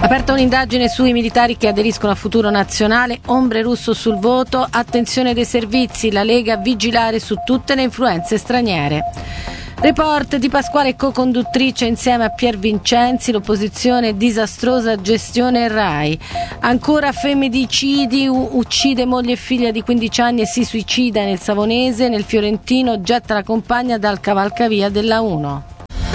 Aperta un'indagine sui militari che aderiscono a Futuro Nazionale, ombre russo sul voto, attenzione dei servizi, la Lega a vigilare su tutte le influenze straniere. Report di Pasquale co-conduttrice insieme a Pier Vincenzi, l'opposizione disastrosa gestione RAI. Ancora femminicidi, uccide moglie e figlia di 15 anni e si suicida nel Savonese, nel Fiorentino getta la compagna dal cavalcavia della 1.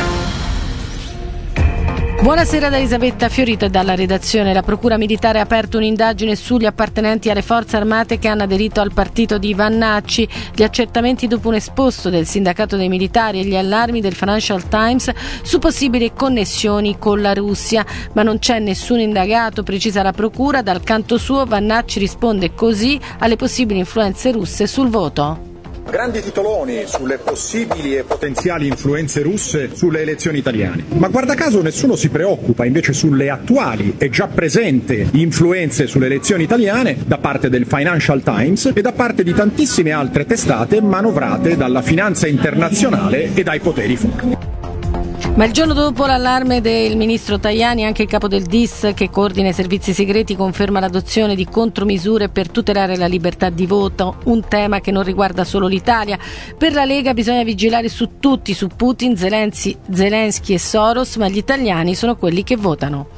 Buonasera da Elisabetta Fiorito e dalla redazione. La Procura Militare ha aperto un'indagine sugli appartenenti alle forze armate che hanno aderito al partito di Vannacci. Gli accertamenti dopo un esposto del sindacato dei militari e gli allarmi del Financial Times su possibili connessioni con la Russia. Ma non c'è nessun indagato, precisa la Procura. Dal canto suo Vannacci risponde così alle possibili influenze russe sul voto. Grandi titoloni sulle possibili e potenziali influenze russe sulle elezioni italiane. Ma guarda caso nessuno si preoccupa invece sulle attuali e già presenti influenze sulle elezioni italiane da parte del Financial Times e da parte di tantissime altre testate manovrate dalla finanza internazionale e dai poteri forti. Ma il giorno dopo l'allarme del ministro Tajani, anche il capo del DIS che coordina i servizi segreti conferma l'adozione di contromisure per tutelare la libertà di voto, un tema che non riguarda solo l'Italia. Per la Lega bisogna vigilare su tutti, su Putin, Zelensky e Soros, ma gli italiani sono quelli che votano.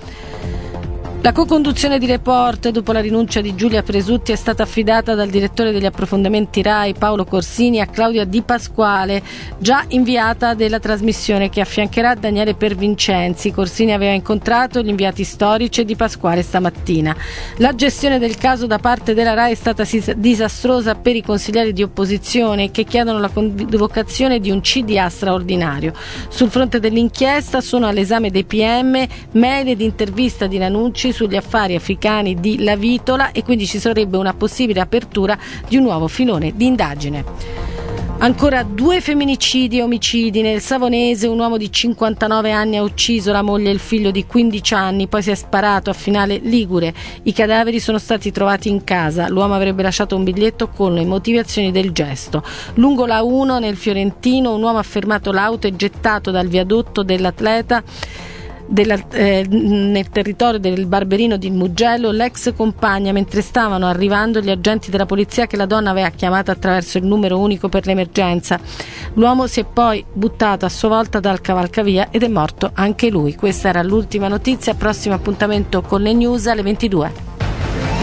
La co-conduzione di Report dopo la rinuncia di Giulia Presutti è stata affidata dal direttore degli approfondimenti RAI Paolo Corsini a Claudia Di Pasquale, già inviata della trasmissione che affiancherà Daniele Pervincenzi. Corsini aveva incontrato gli inviati storici e Di Pasquale stamattina. La gestione del caso da parte della RAI è stata disastrosa per i consiglieri di opposizione che chiedono la convocazione di un CDA straordinario. Sul fronte dell'inchiesta sono all'esame dei PM mail ed intervista di Ranucci sugli affari africani di Lavitola e quindi ci sarebbe una possibile apertura di un nuovo filone di indagine. Ancora 2 femminicidi e omicidi. Nel Savonese un uomo di 59 anni ha ucciso la moglie e il figlio di 15 anni, poi si è sparato a Finale Ligure. I cadaveri sono stati trovati in casa. L'uomo avrebbe lasciato un biglietto con le motivazioni del gesto. Lungo la 1 nel Fiorentino un uomo ha fermato l'auto e gettato dal viadotto dell'atleta nel territorio del Barberino di Mugello l'ex compagna mentre stavano arrivando gli agenti della polizia che la donna aveva chiamato attraverso il numero unico per l'emergenza. L'uomo si è poi buttato a sua volta dal cavalcavia ed è morto anche lui. Questa era l'ultima notizia. Prossimo appuntamento con le news alle 22.